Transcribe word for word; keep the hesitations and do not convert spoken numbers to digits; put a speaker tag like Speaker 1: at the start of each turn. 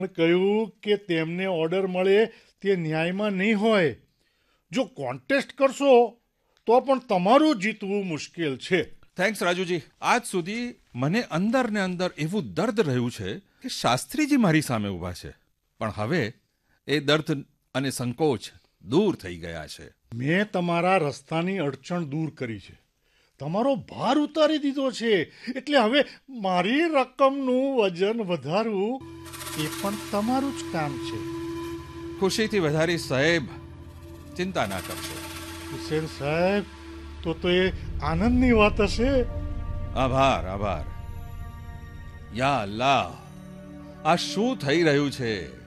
Speaker 1: કહ્યું કે તેમને ઓર્ડર મળે તે ન્યાયમાં નહીં હોય. જો કોન્ટેસ્ટ કરશો તો પણ તમારું જીતવું મુશ્કેલ છે.
Speaker 2: થેન્ક્સ રાજુજી. આજ સુધી મને અંદર ને અંદર એવું દર્દ રહ્યું છે કે શાસ્ત્રીજી મારી સામે ઊભા છે, પણ હવે એ દર્દ અને સંકોચ દૂર થઈ ગયા છે.
Speaker 1: મેં તમારા રસ્તાની અડચણ દૂર કરી છે, તમારો ભાર ઉતારી દીધો છે, એટલે હવે મારી રકમનું વજન વધારવું એ પણ તમારું જ કામ છે.
Speaker 2: ખુશીથી વધારી સાહેબ, ચિંતા ના કરશો.
Speaker 1: હુસેન સાહેબ, તો તો એ આનંદની વાત હશે.
Speaker 2: આભાર આભાર. યા અલ્લાહ, આ શું થઈ રહ્યું છે?